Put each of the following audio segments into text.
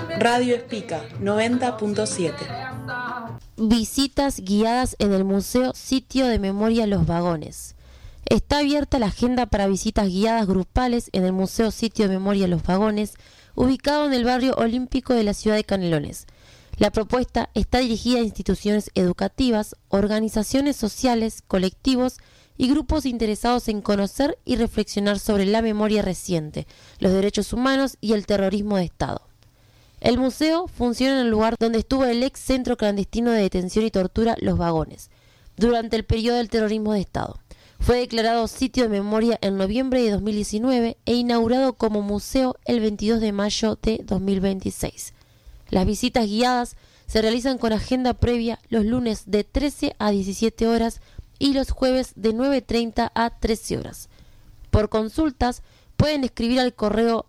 Radio Espica 90.7. Visitas guiadas en el Museo Sitio de Memoria Los Vagones. Está abierta la agenda para visitas guiadas grupales en el Museo Sitio de Memoria Los Vagones, ubicado en el barrio olímpico de la ciudad de Canelones. La propuesta está dirigida a instituciones educativas, organizaciones sociales, colectivos y grupos interesados en conocer y reflexionar sobre la memoria reciente, los derechos humanos y el terrorismo de Estado. El museo funciona en el lugar donde estuvo el ex centro clandestino de detención y tortura Los Vagones, durante el periodo del terrorismo de Estado. Fue declarado sitio de memoria en noviembre de 2019 e inaugurado como museo el 22 de mayo de 2026. Las visitas guiadas se realizan con agenda previa los lunes de 13 a 17 horas y los jueves de 9:30 a 13 horas. Por consultas, pueden escribir al correo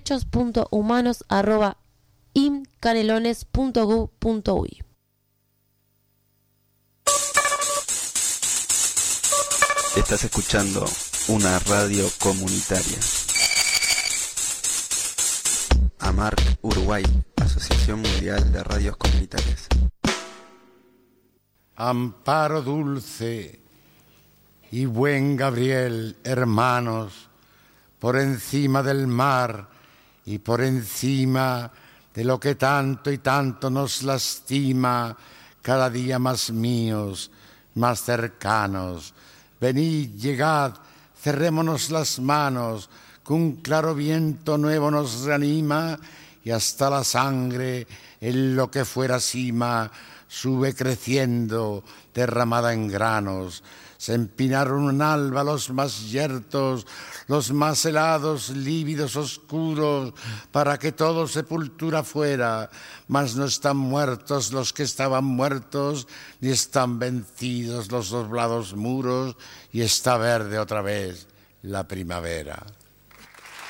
derechos.humanos@imcanelones.gov.uy. Estás escuchando una radio comunitaria. AMARC Uruguay, Asociación Mundial de Radios Comunitarias. Amparo dulce y buen Gabriel, hermanos, por encima del mar y por encima de lo que tanto y tanto nos lastima, cada día más míos, más cercanos. Venid, llegad, cerrémonos las manos, que un claro viento nuevo nos reanima y hasta la sangre, en lo que fuera cima, sube creciendo, derramada en granos. Se empinaron en alba los más yertos, los más helados, lívidos, oscuros, para que todo sepultura fuera. Mas no están muertos los que estaban muertos, ni están vencidos los doblados muros, y está verde otra vez la primavera.